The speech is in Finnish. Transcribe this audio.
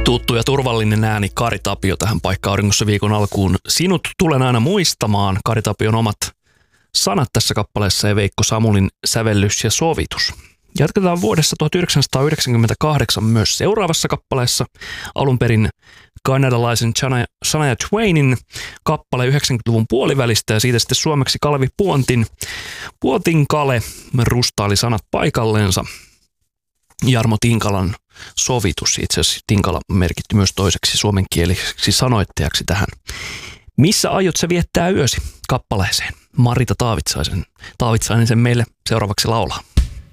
Tuttu ja turvallinen ääni Kari Tapio tähän paikkaan auringossa viikon alkuun. Sinut tulen aina muistamaan. Kari Tapion omat sanat tässä kappaleessa ja Veikko Samulin sävellys ja sovitus. Jatketaan vuodessa 1998 myös seuraavassa kappaleessa. Alun perin kanadalaisen Shania Twainin kappale 90-luvun puolivälistä ja siitä sitten suomeksi Kalevi Puontin Kale rustaili sanat paikalleensa. Jarmo Tinkalan sovitus, itse asiassa Tinkala merkitty myös toiseksi suomenkieliseksi sanoittajaksi tähän. Missä aiot sä viettää yösi kappaleeseen? Marita Taavitsainen sen meille seuraavaksi laulaa.